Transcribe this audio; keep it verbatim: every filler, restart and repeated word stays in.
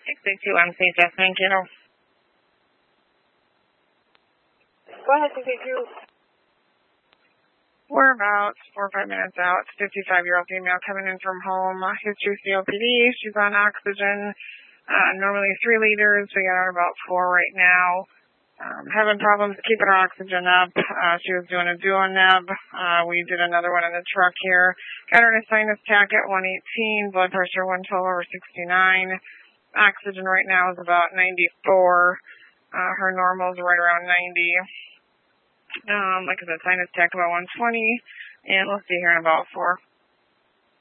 six eight two M C H, thank you. Go ahead, six eight two. We're about four or five minutes out. fifty-five-year-old female coming in from home. History C O P D. She's on oxygen. Uh, normally three liters. We got her about four right now. Um, having problems keeping her oxygen up. Uh, she was doing a duo-neb. Uh, we did another one in the truck here. Got her in a sinus tach at one eighteen. Blood pressure one twelve over sixty-nine. Oxygen right now is about ninety-four. Uh, her normal is right around ninety. Um, like I said, sinus tach about one twenty, and we'll see here in about four,